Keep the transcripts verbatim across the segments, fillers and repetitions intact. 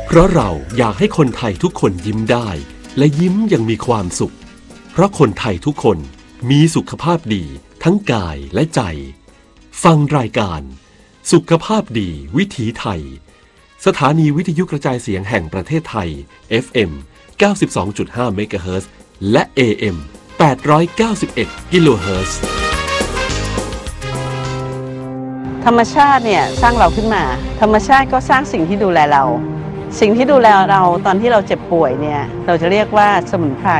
เพราะเราอยากให้คนไทยทุกคนยิ้มได้และยิ้มอย่างมีความสุขเพราะคนไทยทุกคนมีสุขภาพดีทั้งกายและใจฟังรายการสุขภาพดีวิถีไทยสถานีวิทยุกระจายเสียงแห่งประเทศไทย เอฟ เอ็ม เก้าสิบสองจุดห้า เมกะเฮิรตซ์ และ เอ เอ็ม แปดร้อยเก้าสิบเอ็ด กิโลเฮิรตซ์ธรรมชาติเนี่ยสร้างเราขึ้นมาธรรมชาติก็สร้างสิ่งที่ดูแลเราสิ่งที่ดูแลเราตอนที่เราเจ็บป่วยเนี่ยเราจะเรียกว่าสมุนไพร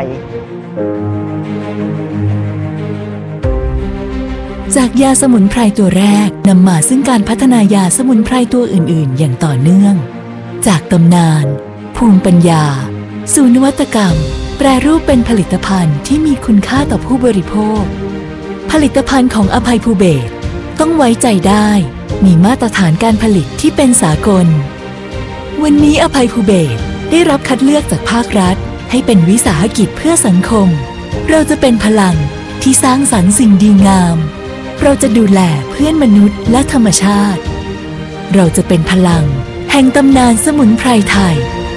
จากยาสมุนไพรตัวแรกนำมาซึ่งการพัฒนายาสมุนไพรตัวอื่นๆอย่างต่อเนื่องจากตำนานภูมิปัญญาสู่นวัตกรรมแปรรูปเป็นผลิตภัณฑ์ที่มีคุณค่าต่อผู้บริโภคผลิตภัณฑ์ของอภัยภูเบศรต้องไว้ใจได้มีมาตรฐานการผลิตที่เป็นสากลวันนี้อภัยภูเบศรได้รับคัดเลือกจากภาครัฐให้เป็นวิสาหกิจเพื่อสังคมเราจะเป็นพลังที่สร้างสรรค์สิ่งดีงามเราจะดูแลเพื่อนมนุษย์และธรรมชาติเราจะเป็นพลังแห่งตำนานสมุนไพรไทย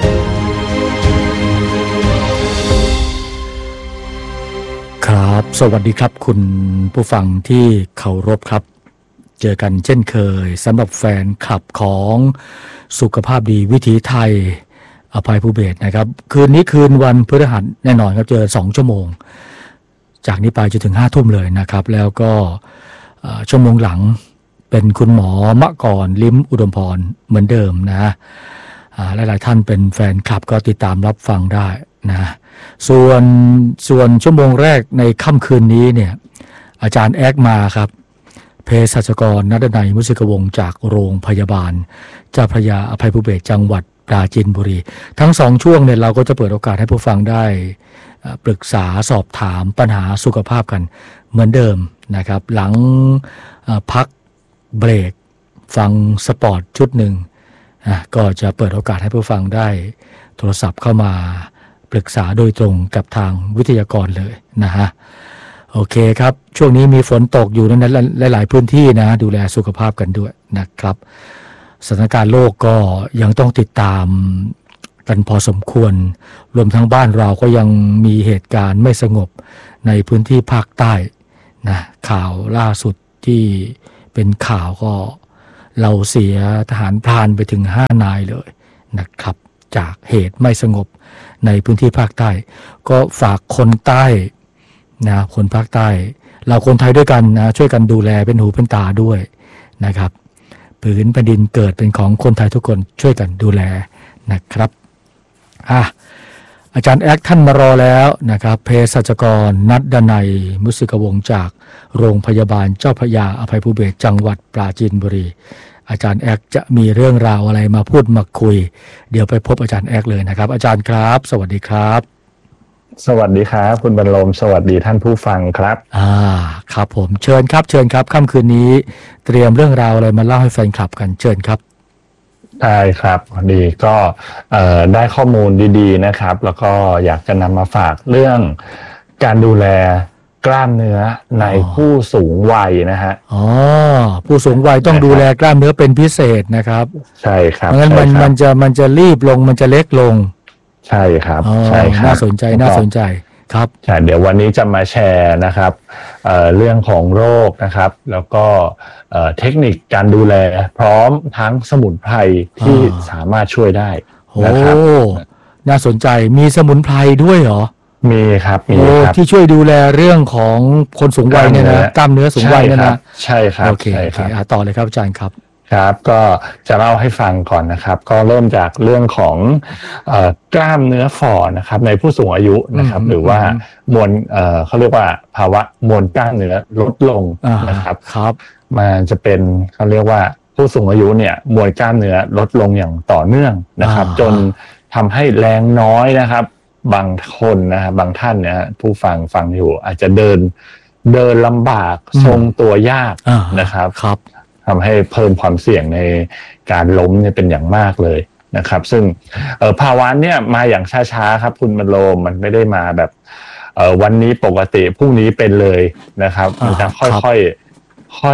ครับสวัสดีครับคุณผู้ฟังที่เคารพครับเจอกันเช่นเคยสำหรับแฟนคลับของสุขภาพดีวิถีไทยอภัยภูเบศรนะครับคืนนี้คืนวันพฤหัสแน่นอนครับเจอสองชั่วโมงจากนี้ไปจนถึงห้าทุ่มเลยนะครับแล้วก็ชั่วโมงหลังเป็นคุณหมอมะกรลิ้มอุดมพรเหมือนเดิมนะหลายๆท่านเป็นแฟนคลับก็ติดตามรับฟังได้นะส่วนส่วนชั่วโมงแรกในค่ำคืนนี้เนี่ยอาจารย์แอ๊กมาครับเภสัชกรณดนัยมุสิกวงศ์จากโรงพยาบาลเจ้าพระยาอภัยภูเบศรจังหวัดปราจีนบุรีทั้งสองช่วงเนี่ยเราก็จะเปิดโอกาสให้ผู้ฟังได้ปรึกษาสอบถามปัญหาสุขภาพกันเหมือนเดิมนะครับหลังพักเบรกฟังสปอร์ตชุดหนึ่งก็จะเปิดโอกาสให้ผู้ฟังได้โทรศัพท์เข้ามาปรึกษาโดยตรงกับทางวิทยากรเลยนะฮะโอเคครับช่วงนี้มีฝนตกอยู่ในหลายๆพื้นที่นะดูแลสุขภาพกันด้วยนะครับสถานการณ์โลกก็ยังต้องติดตามกันพอสมควรรวมทั้งบ้านเราก็ยังมีเหตุการณ์ไม่สงบในพื้นที่ภาคใต้นะข่าวล่าสุดที่เป็นข่าวก็เราเสียทหารพรานไปถึงห้านายเลยนะครับจากเหตุไม่สงบในพื้นที่ภาคใต้ก็ฝากคนใต้นะคนภาคใต้เราคนไทยด้วยกันนะช่วยกันดูแลเป็นหูเป็นตาด้วยนะครับผืนแผ่นดินเกิดเป็นของคนไทยทุกคนช่วยกันดูแลนะครับอ่ะอาจารย์แอ๊กท่านมารอแล้วนะครับเภสัชกรณดนัยมุสิกวงศ์จากโรงพยาบาลเจ้าพระยาอภัยภูเบศรจังหวัดปราจีนบุรีอาจารย์แอ๊กจะมีเรื่องราวอะไรมาพูดมาคุยเดี๋ยวไปพบอาจารย์แอ๊กเลยนะครับอาจารย์ครับสวัสดีครับสวัสดีครับคุณบรรลมสวัสดีท่านผู้ฟังครับอ่าครับผมเชิญครับเชิญครับค่ำคืนนี้เตรียมเรื่องราวอะไรมาเล่าให้แฟนคลับกันเชิญครับได้ครับดีก็ได้ข้อมูลดีๆนะครับแล้วก็อยากจะนำมาฝากเรื่องการดูแลกล้ามเนื้อในผู้สูงวัยนะฮะอ๋อผู้สูงวัยต้องดูแลกล้ามเนื้อเป็นพิเศษนะครับใช่ครับเพราะงั้นมันมันจะมันจะรีบลงมันจะเล็กลงใช่ครับใช่ครับน่าสนใจน่าสนใจครับใช่เดี๋ยววันนี้จะมาแชร์นะครับ เอ่อ เรื่องของโรคนะครับแล้วก็เทคนิคการดูแลพร้อมทั้งสมุนไพรที่สามารถช่วยได้นะครับน่าสนใจมีสมุนไพรด้วยเหรอมีครับมีครับที่ช่วยดูแลเรื่องของคนสูงวัยเนี่ยนะกล้ามเนื้อสูงวัยเนี่ยนะใช่ครับโอเคโอเคต่อเลยครับอาจารย์ครับครับก็จะเล่าให้ฟังก่อนนะครับก็เริ่มจากเรื่องของเอ่อกล้ามเนื้อฝ่อนะครับในผู้สูงอายุนะครับหรือว่ามวลเอ่อเขาเรียกว่าภาวะมวลกล้ามเนื้อลดลงนะครับครับมันจะเป็นเขาเรียกว่าผู้สูงอายุเนี่ยมวลกล้ามเนื้อลดลงอย่างต่อเนื่องนะครับจนทำให้แรงน้อยนะครับบางคนนะครับบางท่านเนี่ยผู้ฟังฟังอยู่อาจจะเดินเดินลำบากทรงตัวยากนะครับครับทำให้เพิ่มความเสี่ยงในการล้มเนี่ยเป็นอย่างมากเลยนะครับซึ่งภาวะเนี่ยมาอย่างช้าๆครับคุณบรรโลมมันไม่ได้มาแบบวันนี้ปกติพรุ่งนี้เป็นเลยนะครับมันจะค่อยๆค่อย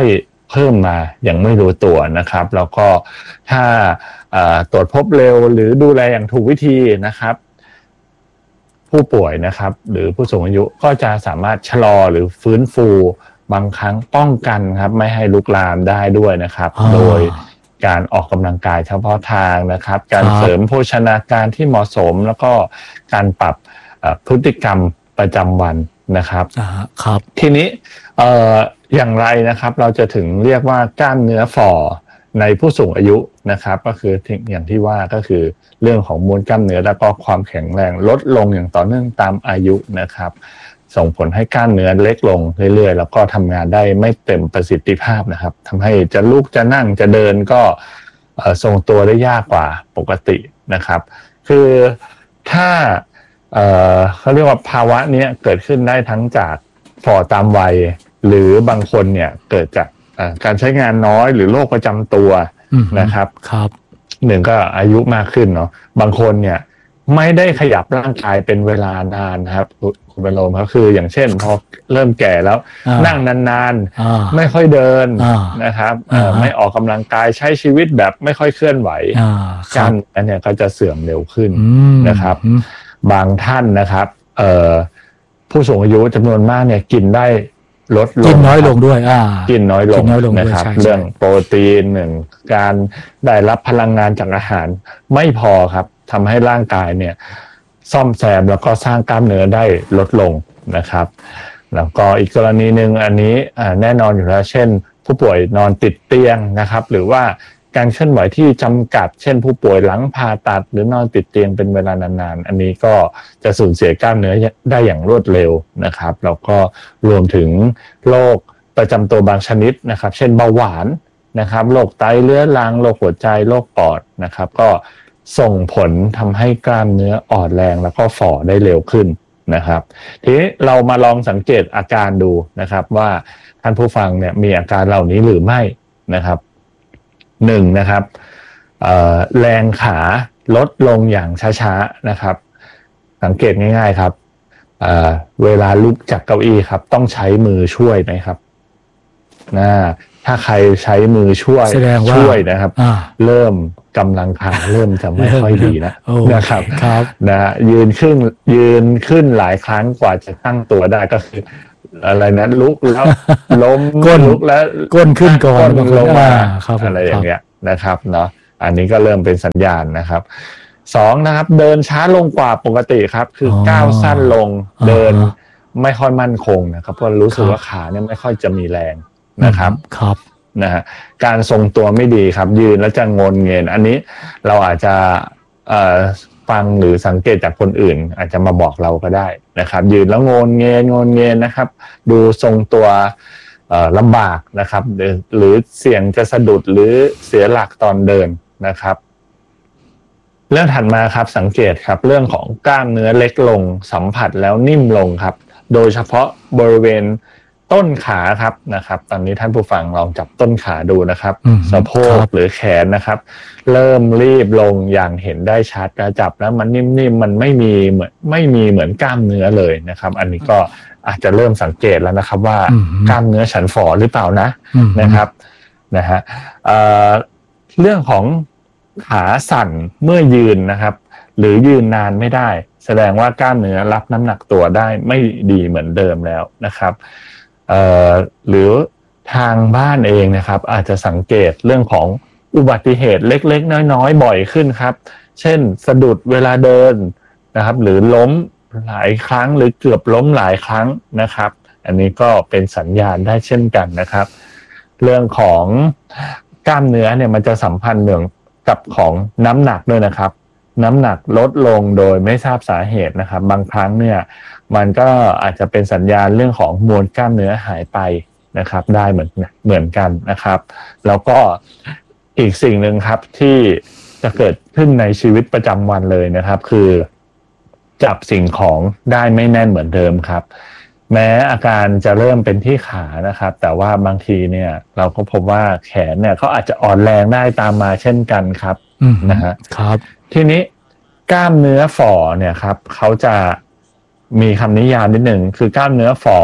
เพิ่มมาอย่างไม่รู้ตัวนะครับแล้วก็ถ้าตรวจพบเร็วหรือดูแลอย่างถูกวิธีนะครับผู้ป่วยนะครับหรือผู้สูงอายุก็จะสามารถชะลอหรือฟื้นฟูบางครั้งป้องกันครับไม่ให้ลุกลามได้ด้วยนะครับโดยการออกกำลังกายเฉพาะทางนะครับการเสริมโภชนาการที่เหมาะสมแล้วก็การปรับพฤติกรรมประจำวันนะครับครับทีนี้เอ่ออย่างไรนะครับเราจะถึงเรียกว่ากล้ามเนื้อฝ่อในผู้สูงอายุนะครับก็คืออย่างที่ว่าก็คือเรื่องของมวลกล้ามเนื้อแล้วก็ความแข็งแรงลดลงอย่างต่อเนื่องตามอายุนะครับส่งผลให้กล้ามเนื้อเล็กลงเรื่อยๆแล้วก็ทำงานได้ไม่เต็มประสิทธิภาพนะครับทำให้จะลุกจะนั่งจะเดินก็ทรงตัวได้ยากกว่าปกตินะครับคือถ้าเอ่อเขาเรียกว่าภาวะนี้เกิดขึ้นได้ทั้งจากฝ่อตามวัยหรือบางคนเนี่ยเกิดจากการใช้งานน้อยหรือโรคประจำตัวนะครับครับหนึ่งก็อายุมากขึ้นเนาะบางคนเนี่ยไม่ได้ขยับร่างกายเป็นเวลานานนะครับคุณบรมก็คืออย่างเช่นพอเริ่มแก่แล้วนั่งนานๆไม่ค่อยเดินนะครับไม่ออกกำลังกายใช้ชีวิตแบบไม่ค่อยเคลื่อนไหวการอันเนี้ยก็จะเสื่อมเร็วขึ้นนะครับบางท่านนะครับผู้สูงอายุจำนวนมากเนี่ยกินได้ลดลงกินน้อยลงด้วยอ่ากินน้อยลงนะครับเรื่องโปรตีนหนึ่งการได้รับพลังงานจากอาหารไม่พอครับทำให้ร่างกายเนี่ยซ่อมแซมแล้วก็สร้างกล้ามเนื้อได้ลดลงนะครับแล้วก็อีกกรณีหนึ่งอันนี้แน่นอนอยู่แล้วเช่นผู้ป่วยนอนติดเตียงนะครับหรือว่าการเคลื่อนไหวที่จำกัดเช่นผู้ป่วยหลังผ่าตัดหรือนอนติดเตียงเป็นเวลานานๆอันนี้ก็จะสูญเสียกล้ามเนื้อได้อย่างรวดเร็วนะครับแล้วก็รวมถึงโรคประจำตัวบางชนิดนะครับเช่นเบาหวานนะครับโรคไตเรื้อรังโรคหัวใจโรคปอดนะครับก็ส่งผลทำให้กล้ามเนื้ออ่อนแรงแล้วก็ฝ่อได้เร็วขึ้นนะครับทีนี้เรามาลองสังเกตอาการดูนะครับว่าท่านผู้ฟังเนี่ยมีอาการเหล่านี้หรือไม่นะครับหนึ่งนะครับแรงขาลดลงอย่างช้าๆนะครับสังเกตง่ายๆครับเวลาลุกจากเก้าอี้ครับต้องใช้มือช่วยไหมครับนะถ้าใครใช้มือช่วยช่วยนะครับเริ่มกำลังขาเริ่มจะไม่ค่อยดีนะนะครับนะยืนขึ้นยืนขึ้นหลายครั้งกว่าจะตั้งตัวได้ก็คืออะไรนะลุกแล้วล้มก้นลุกแล้วก้นขึ้นก่อนลงมาอะไรอย่างเงี้ยนะครับเนาะอันนี้ก็เริ่มเป็นสัญญาณนะครับสองนะครับเดินช้าลงกว่าปกติครับคือก้าวสั้นลงเดินไม่ค่อยมั่นคงนะครับเพราะรู้สึกว่าขาเนี่ยไม่ค่อยจะมีแรงนะครับครับนะฮะการทรงตัวไม่ดีครับยืนแล้วจะงนเงินอันนี้เราอาจจะเอ่อฟังหรือสังเกตจากคนอื่นอาจจะมาบอกเราก็ได้นะครับยืนแล้วงนเงินงนเงินนะครับดูทรงตัวลำบากนะครับหรือเสี่ยงจะสะดุดหรือเสียหลักตอนเดินนะครับเรื่องถัดมาครับสังเกตครับเรื่องของกล้ามเนื้อเล็กลงสัมผัสแล้วนิ่มลงครับโดยเฉพาะบริเวณต้นขาครับนะครับตอนนี้ท่านผู้ฟังลองจับต้นขาดูนะครับสะโพกหรือแขนนะครับเริ่มรีบลงอย่างเห็นได้ชัดนะจับแล้วมันนิ่มๆมันไม่มีเหมือนไม่มีเหมือนกล้ามเนื้อเลยนะครับอันนี้ก็อาจจะเริ่มสังเกตแล้วนะครับว่ากล้ามเนื้อฉันฝ่อหรือเปล่านะนะครับนะฮะเรื่องของขาสั่นเมื่อยืนนะครับหรือยืนนานไม่ได้แสดงว่ากล้ามเนื้อรับน้ำหนักตัวได้ไม่ดีเหมือนเดิมแล้วนะครับหรือทางบ้านเองนะครับอาจจะสังเกตเรื่องของอุบัติเหตุเล็กๆน้อยๆบ่อยขึ้นครับเช่นสะดุดเวลาเดินนะครับหรือล้มหลายครั้งหรือเกือบล้มหลายครั้งนะครับอันนี้ก็เป็นสัญญาณได้เช่นกันนะครับเรื่องของกล้ามเนื้อเนี่ยมันจะสัมพันธ์เนื่องกับของน้ำหนักด้วยนะครับน้ำหนักลดลงโดยไม่ทราบสาเหตุนะครับบางครั้งเนี่ยมันก็อาจจะเป็นสัญญาณเรื่องของมวลกล้ามเนื้อหายไปนะครับได้เหมือนเหมือนกันนะครับแล้วก็อีกสิ่งหนึ่งครับที่จะเกิดขึ้นในชีวิตประจำวันเลยนะครับคือจับสิ่งของได้ไม่แน่นเหมือนเดิมครับแม้อาการจะเริ่มเป็นที่ขานะครับแต่ว่าบางทีเนี่ยเราก็พบว่าแขนเนี่ยเขาอาจจะอ่อนแรงได้ตามมาเช่นกันครับนะฮะครับทีนี้กล้ามเนื้อฝ่อเนี่ยครับเขาจะมีคำนิยามนิดหนึ่งคือกล้ามเนื้อฝ่อ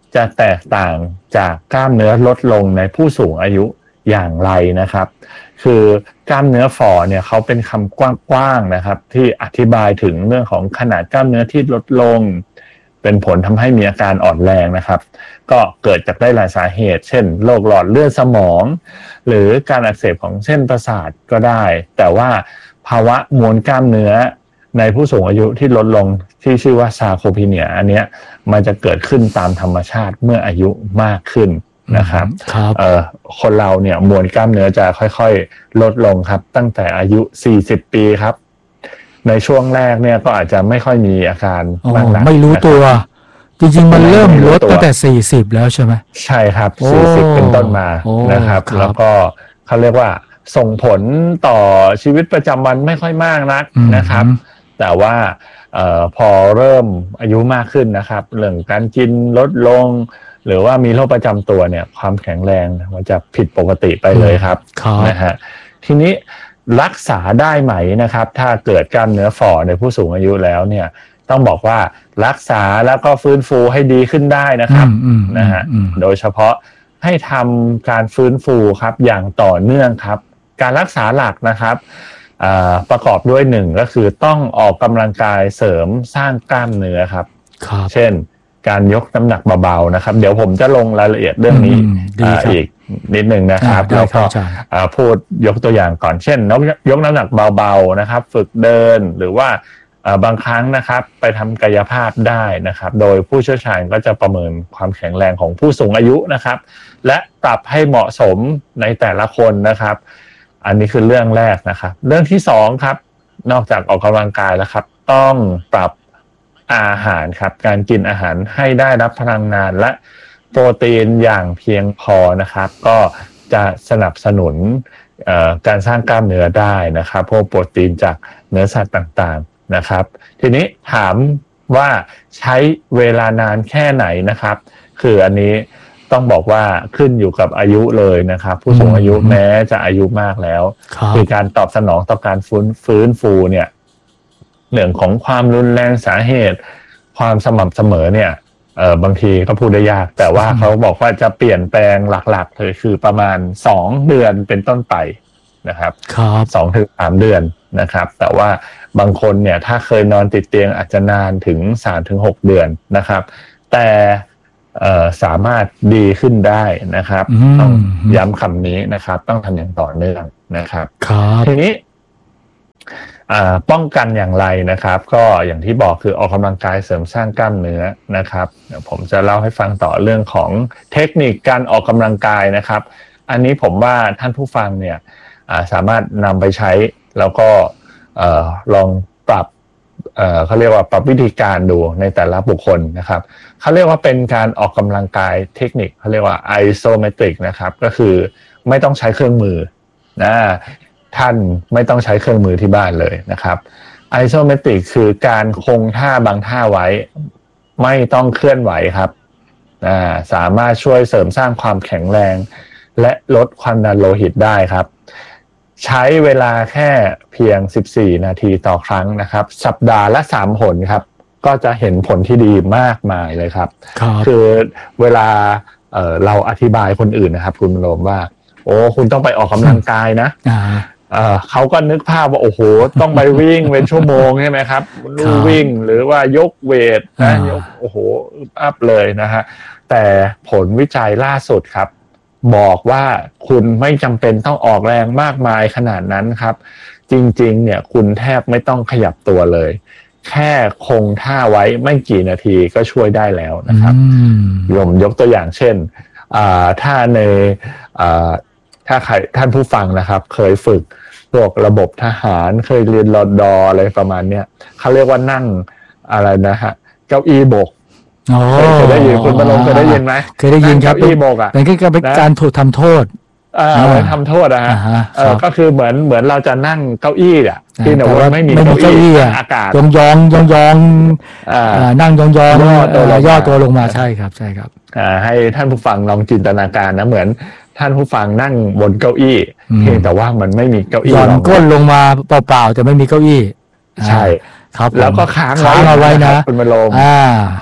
จะแตกต่างจากกล้ามเนื้อลดลงในผู้สูงอายุอย่างไรนะครับคือกล้ามเนื้อฝ่อเนี่ยเขาเป็นคำกว้างๆนะครับที่อธิบายถึงเรื่องของขนาดกล้ามเนื้อที่ลดลงเป็นผลทำให้มีอาการอ่อนแรงนะครับก็เกิดจากได้หลายสาเหตุเช่นโรคหลอดเลือดสมองหรือการอักเสบของเส้นประสาทก็ได้แต่ว่าภาวะมวลกล้ามเนื้อในผู้สูงอายุที่ลดลงที่ชื่อว่าซาร์โคพีเนียอันเนี้ยมันจะเกิดขึ้นตามธรรมชาติเมื่ออายุมากขึ้นนะครับเอ่อคนเราเนี่ยมวลกล้ามเนื้อจะค่อยๆลดลงครับตั้งแต่อายุสี่สิบปีครับในช่วงแรกเนี่ยก็อาจจะไม่ค่อยมีอาการมากนักไม่รู้ตัวจริงๆมันเริ่มลดตั้งแต่สี่สิบแล้วใช่ไหมใช่ครับสี่สิบเป็นต้นมานะครับแล้วก็เขาเรียกว่าส่งผลต่อชีวิตประจำวันไม่ค่อยมากนักนะครับแต่ว่าเอ่อพอเริ่มอายุมากขึ้นนะครับเรื่องการกินลดลงหรือว่ามีโรคประจำตัวเนี่ยความแข็งแรงมันจะผิดปกติไปเลยครับนะฮะทีนี้รักษาได้ไหมนะครับถ้าเกิดกล้ามเนื้อฝ่อในผู้สูงอายุแล้วเนี่ยต้องบอกว่ารักษาแล้วก็ฟื้นฟูให้ดีขึ้นได้นะครับนะฮะโดยเฉพาะให้ทำการฟื้นฟูครับอย่างต่อเนื่องครับการรักษาหลักนะครับประกอบด้วยหนึ่งก็คือต้องออกกำลังกายเสริมสร้างกล้ามเนื้อครับเช่นการยกน้ำหนักเบาๆนะครับเดี๋ยวผมจะลงรายละเอียดเรื่องนี้อีกนิดนึงนะครับแล้วก็พูดยกตัวอย่างก่อนเช่นยกน้ำหนักเบาๆนะครับฝึกเดินหรือว่าบางครั้งนะครับไปทำกายภาพได้นะครับโดยผู้เชี่ยวชาญก็จะประเมินความแข็งแรงของผู้สูงอายุนะครับและปรับให้เหมาะสมในแต่ละคนนะครับอันนี้คือเรื่องแรกนะครับเรื่องที่สองครับนอกจากออกกำลังกายแล้วครับต้องปรับอาหารครับการกินอาหารให้ได้รับพลังงานและโปรตีนอย่างเพียงพอนะครับก็จะสนับสนุนการสร้างกล้ามเนื้อได้นะครับพวกโปรตีนจากเนื้อสัตว์ต่างๆนะครับทีนี้ถามว่าใช้เวลานานแค่ไหนนะครับคืออันนี้ต้องบอกว่าขึ้นอยู่กับอายุเลยนะครับผู้สูงอายุแม้จะอายุมากแล้วคือการตอบสนองต่อการฟื้นฟื้นฟูเนี่ยเรื่องของความรุนแรงสาเหตุความสม่ำเสมอเนี่ยเออบางทีก็พูดได้ยากแต่ว่าเขาบอกว่าจะเปลี่ยนแปลงหลักๆเลยคือประมาณสองเดือนเป็นต้นไปนะครับสองถึงสามเดือนนะครับแต่ว่าบางคนเนี่ยถ้าเคยนอนติดเตียงอาจจะนานถึงสามถึงหกเดือนนะครับแต่สามารถดีขึ้นได้นะครับต้องย้ำคำนี้นะครับต้องทำอย่างต่อเนื่องนะครับทีนี้ป้องกันอย่างไรนะครับก็อย่างที่บอกคือออกกำลังกายเสริมสร้างกล้ามเนื้อนะครับเดี๋ยวผมจะเล่าให้ฟังต่อเรื่องของเทคนิคการออกกำลังกายนะครับอันนี้ผมว่าท่านผู้ฟังเนี่ยสามารถนำไปใช้แล้วก็ลองปรับเขาเรียกว่าปรับวิธีการดูในแต่ละบุคคลนะครับเขาเรียกว่าเป็นการออกกำลังกายเทคนิคเขาเรียกว่า isometric นะครับก็คือไม่ต้องใช้เครื่องมือนะท่านไม่ต้องใช้เครื่องมือที่บ้านเลยนะครับ isometric คือการคงท่าบางท่าไว้ไม่ต้องเคลื่อนไหวครับสามารถช่วยเสริมสร้างความแข็งแรงและลดความดันโลหิตได้ครับใช้เวลาแค่เพียงสิบสี่นาทีต่อครั้งนะครับสัปดาห์ละสามหนครับก็จะเห็นผลที่ดีมากมายเลยครับคือเวลา เอ่อเราอธิบายคนอื่นนะครับคุณโรมว่าโอ้คุณต้องไปออกกำลังกายนะเอ่อเขาก็นึกภาพว่าโอ้โหต้องไปวิ่งเป็นชั่วโมงใช่ไหมครับวิ่งหรือว่ายกเวทนะยกโอ้โหอัพเลยนะฮะแต่ผลวิจัยล่าสุดครับบอกว่าคุณไม่จำเป็นต้องออกแรงมากมายขนาดนั้นครับจริงๆเนี่ยคุณแทบไม่ต้องขยับตัวเลยแค่คงท่าไว้ไม่กี่นาทีก็ช่วยได้แล้วนะครับยมยกตัวอย่างเช่นถ้าในถ้าใครท่านผู้ฟังนะครับเคยฝึกพวกระบบทหารเคยเรียนรอดออะไรประมาณเนี้ยเขาเรียกว่านั่งอะไรนะฮะเก้าอี้โบกเคยได้ยินคุณบรมเคยได้ยินไหมเคยได้ยินครับเก้าอี้โบกอ่ะเป็นการเป็นการถูกทำโทษอ่าเหมือนทำโทษนะฮะก็คือเหมือนเหมือนเราจะนั่งเก้าอี้อ่ะที่แต่ว่าไม่มีเก้าอี้อากาศยองยองยองยองนั่งยองยองย่อตัวลงมาใช่ครับใช่ครับให้ท่านผู้ฟังลองจินตนาการนะเหมือนท่านผู้ฟังนั่งบนเก้าอี้เพียงแต่ว่ามันไม่มีเก้าอี้ย่อนก้นลงมาเปล่าๆแต่ไม่มีเก้าอี้ใช่ครับแล้วก็ค้างค้างเอาไว้นะคุณมาลงอ่า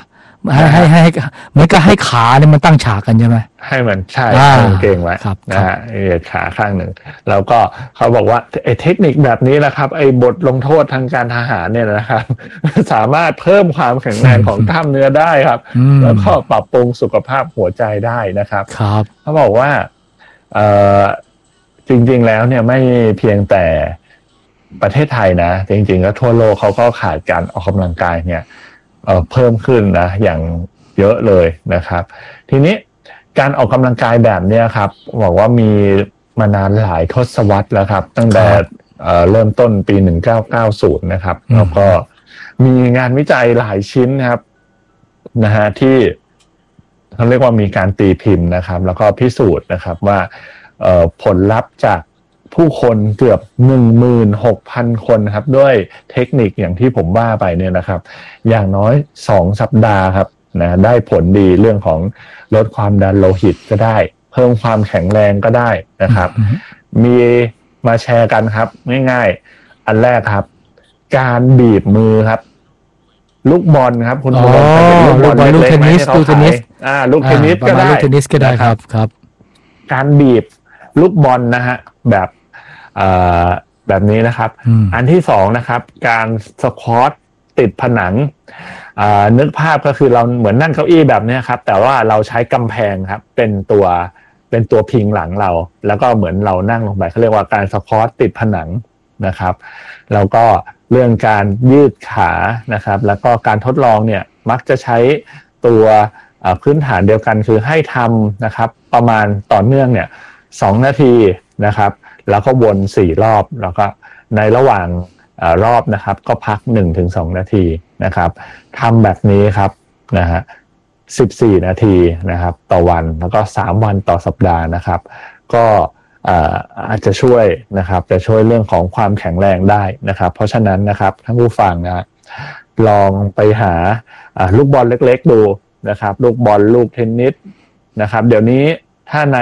ให้ให้ให้เหมือนกับให้ขาเนี่ยมันตั้งฉากกันใช่ไหมให้มันใช่เก่งไว้นะฮะเหยียดขาข้างหนึ่งแล้วก็เขาบอกว่าไอ้เทคนิคแบบนี้แหละครับไอ้บทลงโทษทางการทหารเนี่ยนะครับสามารถเพิ่มความแข็งแรงของกล้ามเนื้อได้ครับแล้วก็ปรับปรุงสุขภาพหัวใจได้นะครับครับเขาบอกว่าเอ่อจริงๆแล้วเนี่ยไม่เพียงแต่ประเทศไทยนะจริงๆแล้วทั่วโลกเขาก็ขาดการออกกำลังกายเนี่ยเอ่อเพิ่มขึ้นนะอย่างเยอะเลยนะครับทีนี้การออกกำลังกายแบบนี้ครับบอกว่ามีมานานหลายทศวรรษแล้วครับตั้งแต่เอ่อเริ่มต้นปีหนึ่งพันเก้าร้อยเก้าสิบนะครับแล้วก็มีงานวิจัยหลายชิ้นครับนะฮะที่เขาเรียกว่ามีการตีพิมพ์นะครับแล้วก็พิสูจน์นะครับว่าเอ่อผลลัพธ์จากผู้คนเกือบ หนึ่งหมื่นหกพัน คนครับด้วยเทคนิคอย่างที่ผมว่าไปเนี่ยนะครับอย่างน้อยสองสัปดาห์ครับนะได้ผลดีเรื่องของลดความดันโลหิตก็ได้เพิ่มความแข็งแรงก็ได้นะครับมีมาแชร์กันครับง่ายๆอันแรกครับการบีบมือครับลูกบอลครับคุณผู้ชมลูกบอลลูกเทนนิสลูกเทนนิสอ่าลูกเทนนิสก็ได้ลูกเทนนิสก็ได้ครับครับการบีบลูกบอลนะฮะแบบเอ่อแบบนี้นะครับอันที่สองนะครับการสควอตติดผนังอ่านึกภาพก็คือเราเหมือนนั่งเก้าอี้แบบนี้ครับแต่ว่าเราใช้กำแพงครับเป็นตัวเป็นตัวพิงหลังเราแล้วก็เหมือนเรานั่งลงไปเขาเรียกว่าการสควอตติดผนังนะครับแล้วก็เรื่องการยืดขานะครับแล้วก็การทดลองเนี่ยมักจะใช้ตัวพื้นฐานเดียวกันคือให้ทำนะครับประมาณต่อเนื่องเนี่ยสองนาทีนะครับแล้วก็วนสี่รอบแล้วก็ในระหว่างรอบนะครับก็พัก หนึ่งถึงสอง นาทีนะครับทำแบบนี้ครับนะฮะสิบสี่นาทีนะครับต่อวันแล้วก็สามวันต่อสัปดาห์นะครับก็อาจจะช่วยนะครับจะช่วยเรื่องของความแข็งแรงได้นะครับเพราะฉะนั้นนะครับท่านผู้ฟังนะลองไปหาลูกบอลเล็กๆดูนะครับลูกบอลลูกเทนนิสนะครับเดี๋ยวนี้ถ้าใน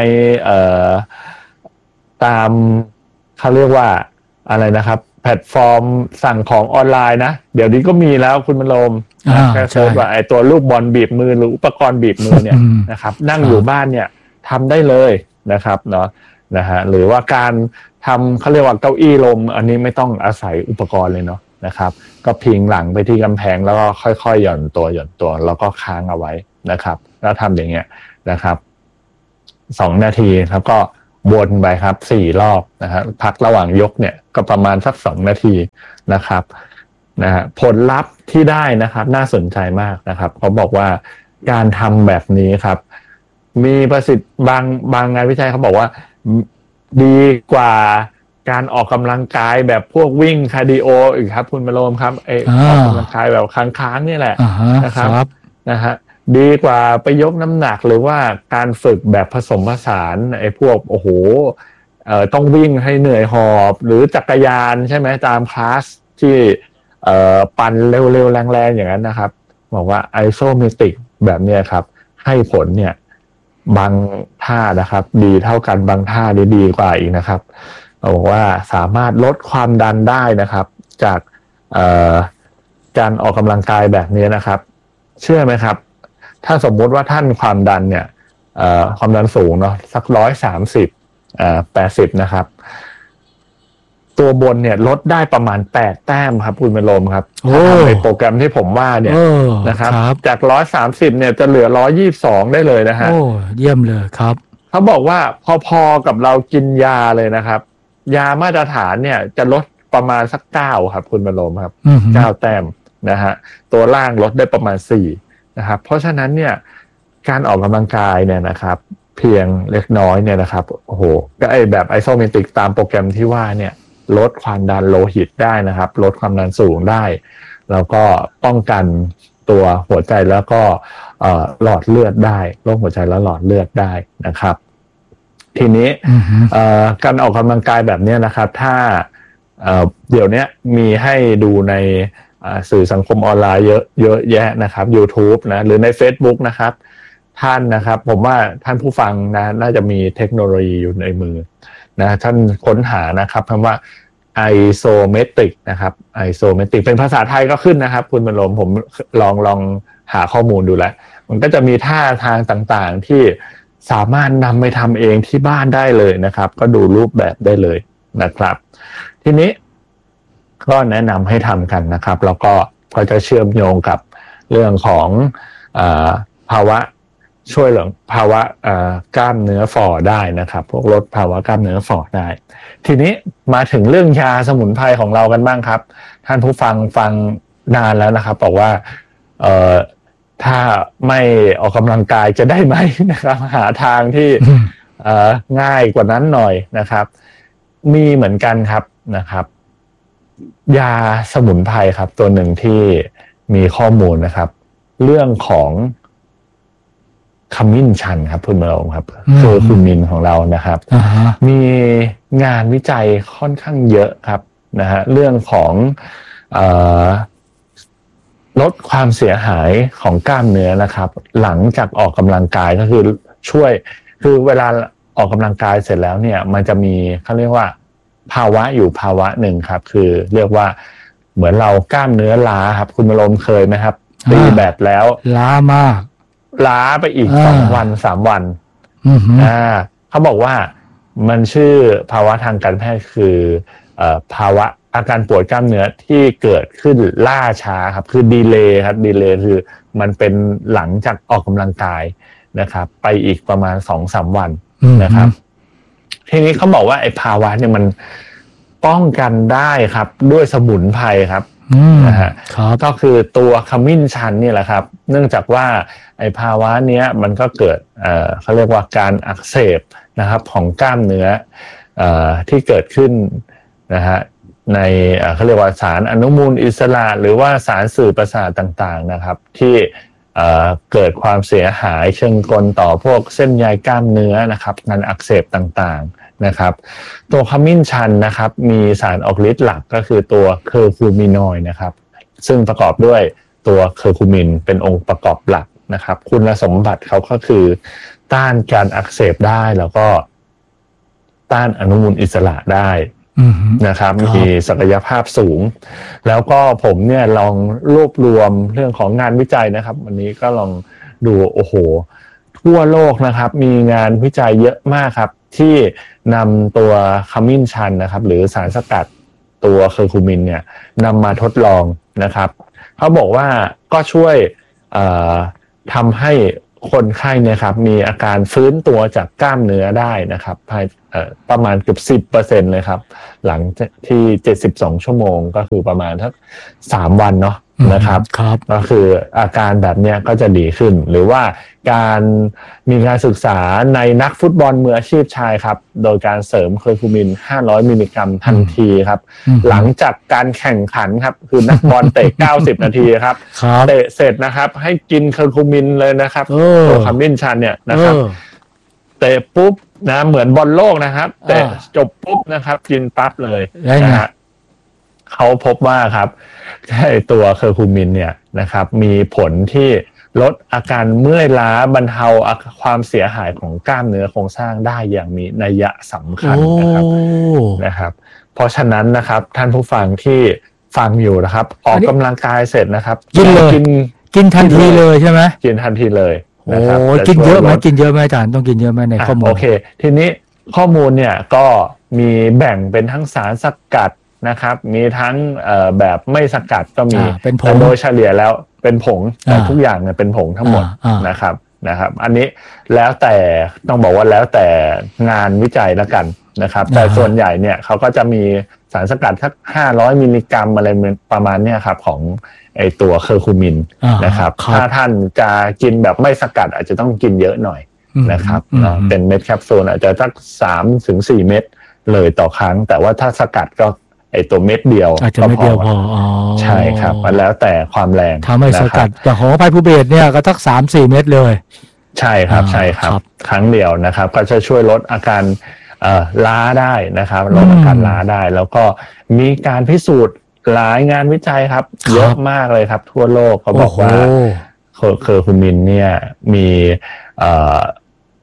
ตามเขาเรียกว่าอะไรนะครับแพลตฟอร์มสั่งของออนไลน์นะเดี๋ยวนี้ก็มีแล้วคุณบรรลมแค่เซิร์ชว่าไอ้ตัวลูกบอลบีบมือหรืออุปกรณ์บีบมือเนี่ยนะครับนั่งอยู่บ้านเนี่ยทำได้เลยนะครับเนาะนะฮะหรือว่าการทำเขาเรียกว่าเก้าอี้ลมอันนี้ไม่ต้องอาศัยอุปกรณ์เลยเนาะนะครับก็พิงหลังไปที่กำแพงแล้วก็ค่อยๆหย่อนตัวหย่อนตัวแล้วก็ค้างเอาไว้นะครับแล้วทำอย่างเงี้ยนะครับสองนาทีแล้วก็วนไปครับสี่รอบนะฮะพักระหว่างยกเนี่ยก็ประมาณสักสองนาทีนะครับนะฮะผลลัพธ์ที่ได้นะครับน่าสนใจมากนะครับเขาบอกว่าการทำแบบนี้ครับมีประสิทธิ์บางบางงานวิจัยเขาบอกว่าดีกว่าการออกกำลังกายแบบพวกวิ่งคาร์ดิโออีกครับคุณบรรลมครับไอออกกำลังกายแบบค้างๆนี่แหละนะครับนะฮะดีกว่าไปยกน้ำหนักหรือว่าการฝึกแบบผสมผสานไอ้พวกโอ้โหเอ่อต้องวิ่งให้เหนื่อยหอบหรือจักรยานใช่ไหมตามคลาสที่เอ่อปั่นเร็วๆแรงๆอย่างนั้นนะครับบอกว่าไอโซเมตริกแบบเนี้ยครับให้ผลเนี่ยบางท่านะครับดีเท่ากันบางท่าดีดีกว่าอีกนะครับบอกว่าสามารถลดความดันได้นะครับจากเอ่อการออกกำลังกายแบบนี้นะครับเชื่อไหมครับถ้าสมมุติว่าท่านความดันเนี่ยเอ่อความดันสูงเนาะสักร้อยสามสิบเอ่อแปดสิบนะครับตัวบนเนี่ยลดได้ประมาณแปดแต้มครับคุณบรรลมครับถ้าทำในโปรแกรมที่ผมว่าเนี่ยนะครับจากร้อยสามสิบเนี่ยจะเหลือร้อยยี่สิบสองได้เลยนะฮะโอ้เยี่ยมเลยครับเขาบอกว่าพอๆกับเรากินยาเลยนะครับยามาตรฐานเนี่ยจะลดประมาณสักเก้าครับคุณบรรลมครับเก้าแต้มนะฮะตัวล่างลดได้ประมาณสี่นะครับเพราะฉะนั้นเนี่ยการออกกำลังกายเนี่ยนะครับเพียงเล็กน้อยเนี่ยนะครับโอ้โหก็ไอแบบไอโซเมตริกตามโปรแกรมที่ว่าเนี่ยลดความดันโลหิตได้นะครับลดความดันสูงได้แล้วก็ป้องกันตัวหัวใจแล้วก็หลอดเลือดได้โรคหัวใจและหลอดเลือดได้นะครับทีนี้การออกกำลังกายแบบนี้นะครับถ้าเดี๋ยวนี้มีให้ดูในสื่อสังคมออนไลน์เยอะเยอะแยะนะครับ YouTube นะหรือใน Facebook นะครับท่านนะครับผมว่าท่านผู้ฟังนะน่าจะมีเทคโนโลยีอยู่ในมือนะท่านค้นหานะครับคำว่าไอโซเมตริกนะครับไอโซเมตริกเป็นภาษาไทยก็ขึ้นนะครับคุณบรรลมผมลองลองหาข้อมูลดูแล้วมันก็จะมีท่าทางต่างๆที่สามารถนำไปทำเองที่บ้านได้เลยนะครับก็ดูรูปแบบได้เลยนะครับทีนี้ก็แนะนำให้ทำกันนะครับแล้วก็ก็จะเชื่อมโยงกับเรื่องของอ่าภาวะช่วยเหลือภาวะกล้ามเนื้อฝ่อได้นะครับพวกลดภาวะกล้ามเนื้อฝ่อได้ทีนี้มาถึงเรื่องยาสมุนไพรของเรากันบ้างครับท่านผู้ฟังฟังนานแล้วนะครับบอกว่าเอ่อถ้าไม่ออกกำลังกายจะได้ไหมนะครับหาทางที่เอ่อง่ายกว่านั้นหน่อยนะครับมีเหมือนกันครับนะครับยาสมุนไพรครับตัวหนึ่งที่มีข้อมูลนะครับเรื่องของขมิ้นชันครับคุณเมลครับคือคุณมินของเรานะครับ uh-huh. มีงานวิจัยค่อนข้างเยอะครับนะฮะเรื่องของเอ่อลดความเสียหายของกล้ามเนื้อนะครับหลังจากออกกำลังกายก็คือช่วยคือเวลาออกกำลังกายเสร็จแล้วเนี่ยมันจะมีเขาเรียกว่าภาวะอยู่ภาวะหนึ่งครับคือเรียกว่าเหมือนเรากล้ามเนื้อล้าครับคุณมรมเคยไหมครับตีแบดแล้วล้ามากล้าไปอีกสองวันสามวันอ่าเขาบอกว่ามันชื่อภาวะทางการแพทย์คือเอ่อภาวะอาการปวดกล้ามเนื้อที่เกิดขึ้นล่าช้าครับคือดีเลย์ครับดีเลย์คือมันเป็นหลังจากออกกำลังกายนะครับไปอีกประมาณ สองถึงสาม วันนะครับทีนี้เขาบอกว่าไอ้ภาวะเนี่ยมันป้องกันได้ครับด้วยสมุนไพรครับนะฮะก็คือตัวขมิ้นชันนี่แหละครับเนื่องจากว่าไอ้ภาวะเนี้ยมันก็เกิดเอ่อเขาเรียกว่าการอักเสบนะครับของกล้ามเนื้อเอ่อที่เกิดขึ้นนะฮะในเขาเรียกว่าสารอนุมูลอิสระหรือว่าสารสื่อประสาทต่างๆนะครับที่เอ่อเกิดความเสียหายเชิงกลต่อพวกเส้นใยกล้ามเนื้อนะครับการอักเสบต่างๆนะครับตัวขมิ้นชันนะครับมีสารออกฤทธิ์หลักก็คือตัวเคอร์คูมินอยด์นะครับซึ่งประกอบด้วยตัวเคอร์คูมินเป็นองค์ประกอบหลักนะครับคุณสมบัติเขาก็คือต้านการอักเสบได้แล้วก็ต้านอนุมูลอิสระได้นะครับมีศักยภาพสูงแล้วก็ผมเนี่ยลองรวบรวมเรื่องของงานวิจัยนะครับวันนี้ก็ลองดูโอ้โหทั่วโลกนะครับมีงานวิจัยเยอะมากครับที่นำตัวขมิ้นชันนะครับหรือสารสกัดตัวเคอร์คูมินเนี่ยนำมาทดลองนะครับเขาบอกว่าก็ช่วยทำให้คนไข้เนี่ยครับมีอาการฟื้นตัวจากกล้ามเนื้อได้นะครับภายประมาณเกือบ สิบเปอร์เซ็นต์ เลยครับหลังที่เจ็ดสิบสองชั่วโมงก็คือประมาณทักสามวันเนาะนะครับก็คืออาการแบบเนี้ยก็จะดีขึ้นหรือว่าการมีการศึกษาในนักฟุตบอลมืออาชีพชายครับโดยการเสริมเคอร์คูมินห้าร้อยมิลลิกรัมทันทีครับหลังจากการแข่งขันครับคือนักบอลเตะเก้าสิบนาทีครับเตะเสร็จนะครับให้กินเคอร์คูมินเลยนะครับตัวขมิ้นชันเนี่ยนะครับเตะปุ๊บนะเหมือนบอลโลกนะครับเตะจบปุ๊บนะครับกินปั๊บเลยนะฮะเขาพบว่าครับไอ้ตัวเคอร์คูมินเนี่ยนะครับมีผลที่ลดอาการเมื่อยล้าบรรเทาความเสียหายของกล้ามเนื้อโครงสร้างได้อย่างมีนัยสำคัญนะครับนะครับเพราะฉะนั้นนะครับท่านผู้ฟังที่ฟังอยู่นะครับออกกำลังกายเสร็จนะครับกินเลยกินกินทันทีเลยใช่ไหมกินทันทีเลยโอ้กินเยอะไหมกินเยอะไหมอาจารย์ต้องกินเยอะไหมในข้อมูลโอเคทีนี้ข้อมูลเนี่ยก็มีแบ่งเป็นทั้งสารสกัดนะครับมีทั้งแบบไม่สกัดก็มีแต่โดยเฉลี่ยแล้วเป็นผงแต่ทุกอย่างเนี่ยเป็นผงทั้งหมดนะครับนะครับอันนี้แล้วแต่ต้องบอกว่าแล้วแต่งานวิจัยแล้วกันนะครับแต่ส่วนใหญ่เนี่ยเขาก็จะมีสารสกัดสักห้าร้อยมิลลิกรัมอะไรประมาณเนี้ยครับของไอตัวเคอร์คูมินนะครับถ้าท่านจะกินแบบไม่สกัดอาจจะต้องกินเยอะหน่อยนะครับเป็นเม็ดแคปซูลอาจจะสักสามถึงสี่เม็ดเลยต่อครั้งแต่ว่าถ้าสกัดก็ไอตัวเม็ดเดียวอาจจะไม่เดียวพอใช่ครับมันแล้วแต่ความแรงถ้าไม่สกัดอย่างของไพภูเบศเนี่ยก็สักสามสี่เม็ดเลยใช่ครับใช่ครับครั้งเดียวนะครับก็จะช่วยลดอาการล้าได้นะครับลดอาการล้าได้แล้วก็มีการพิสูจน์หลายงานวิจัยครับเยอะมากเลยครับทั่วโลกเขาบอกว่าเคอร์คูมินเนี่ยมี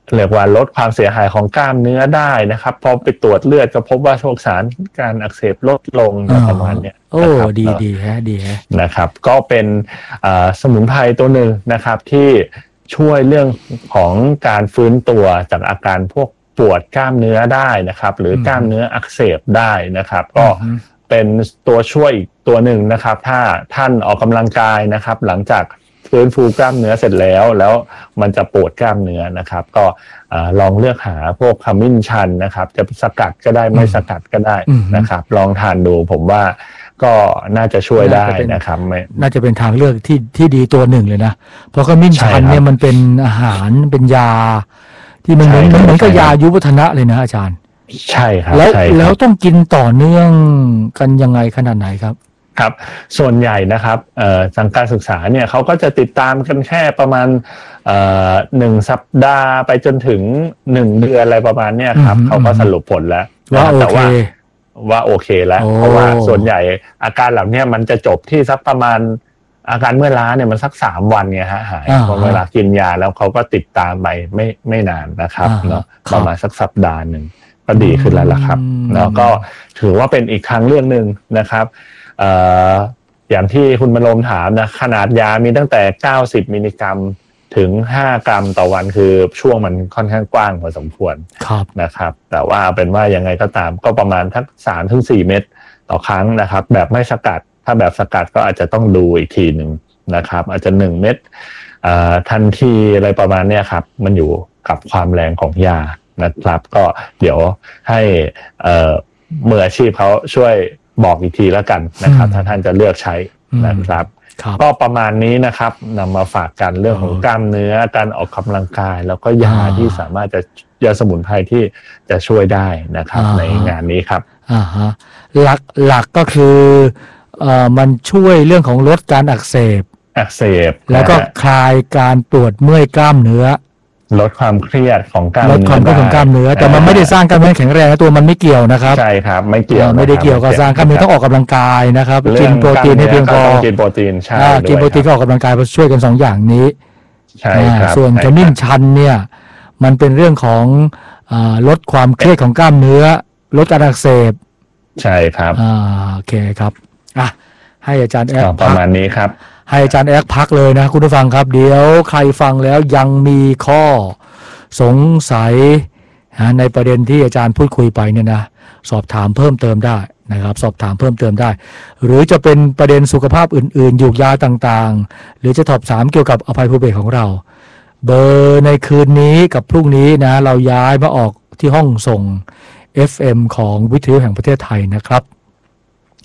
เรียกว่าลดความเสียหายของกล้ามเนื้อได้นะครับพอไปตรวจเลือดก็พบว่าพวกสารการอักเสบลดลงประมาณนี้โอ้ดีดีฮะดีฮะนะครับก็เป็นสมุนไพรตัวหนึ่งนะครับที่ช่วยเรื่องของการฟื้นตัวจากอาการพวกปวดกล้ามเนื้อได้นะครับหรือกล้ามเนื้ออักเสบได้นะครับก็เป็นตัวช่วยอีกตัวหนึ่งนะครับถ้าท่านออกกำลังกายนะครับหลังจากฟื้นฟูกล้ามเนื้อเสร็จแล้วแล้วมันจะปวดกล้ามเนื้อนะครับก็ลองเลือกหาพวกขมิ้นชันนะครับจะสกัดก็ได้ไม่สกัดก็ได้นะครับลองทานดูผมว่าก็น่าจะช่วยได้นะครับน่าจะเป็นทางเลือกที่ที่ดีตัวหนึ่งเลยนะเพราะขมิ้นชันเนี่ยมันเป็นอาหารเป็นยาที่มันเหมือนเหมือนกับยายุวัฒนะเลยนะอาจารย์ใช่ครับแล้วแล้วต้องกินต่อเนื่องกันยังไงขนาดไหนครับครับส่วนใหญ่นะครับทางการศึกษาเนี่ยเขาก็จะติดตามกันแค่ประมาณหนึ่งสัปดาห์ไปจนถึงหนึ่งเดือนอะไรประมาณเนี้ยครับเขาก็สรุปผลแล้วแต่ว่าว่าโอเคแล้วเพราะว่าส่วนใหญ่อาการเหล่านี้มันจะจบที่สักประมาณอาการเมื่อยล้าเนี่ยมันสักสามวันเนี่ยฮะหายพอเวลากินยาแล้วเขาก็ติดตามไปไม่ไม่นานนะครับเนาะประมาณสักสัปดาห์หนึ่งก็ดีขึ้นแล้วล่ะครับแล้วก็ถือว่าเป็นอีกทางเรื่องนึงนะครับเอ่ออย่างที่คุณบรรลมถามนะขนาดยามีตั้งแต่เก้าสิบมิลลิกรัมถึงห้ากรัมต่อวันคือช่วงมันค่อนข้างกว้างพอสมควรนะครับแต่ว่าเป็นว่ายังไงก็ตามก็ประมาณทัก สามถึงสี่ เม็ดต่อครั้งนะครับแบบไม่สกัดถ้าแบบสกัดก็อาจจะต้องดูอีกทีนึงนะครับอาจจะหนึ่งเม็ดทันทีอะไรประมาณนี้ครับมันอยู่กับความแรงของยานะครับก็เดี๋ยวให้มืออาชีพเขาช่วยบอกอีกทีแล้วกันนะครับถ้าท่านจะเลือกใช้นะครับก็ประมาณนี้นะครับนำมาฝากกันเรื่องของกล้ามเนื้อการออกกำลังกายแล้วก็ยาที่สามารถจะยาสมุนไพรที่จะช่วยได้นะครับในงานนี้ครับอ่าฮะหลักหลักก็คือเอ่อมันช่วยเรื่องของลดการอักเสบอักเสบแล้วก็คลายการปวดเมื่อยกล้ามเนื้อลดความเครียดของกล้ามเนื้อลดความเครียดของกล้ามเนื้อแต่มันไม่ได้สร้างกล้ามเนื้อแข็งแรงนะตัวมันไม่เกี่ยวนะครับใช่ครับไม่เกี่ยวไม่ได้เกี่ยวกับสร้างกล้ามเนื้อต้องออกกำลังกายนะครับกินโปรตีนให้เพียงพอกินโปรตีนใช่กินโปรตีนก็ออกกำลังกายช่วยกันสองอย่างนี้ใช่ครับส่วนขมิ้นชันเนี่ยมันเป็นเรื่องของลดความเครียดของกล้ามเนื้อลดการอักเสบใช่ครับอ่าโอเคครับอ่ะให้อาจารย์แอ๊กประมาณนี้ครับให้อาจารย์แอ๊กพักเลยนะคุณผู้ฟังครับเดี๋ยวใครฟังแล้วยังมีข้อสงสัยในประเด็นที่อาจารย์พูดคุยไปเนี่ยนะสอบถามเพิ่มเติมได้นะครับสอบถามเพิ่มเติมได้หรือจะเป็นประเด็นสุขภาพอื่นๆยูกยาต่างๆหรือจะสอบถามเกี่ยวกับอภัยภูเบศของเราเบอร์ในคืนนี้กับพรุ่งนี้นะเราย้ายมาออกที่ห้องส่ง เอฟ เอ็ม ของวิทยุแห่งประเทศไทยนะครับ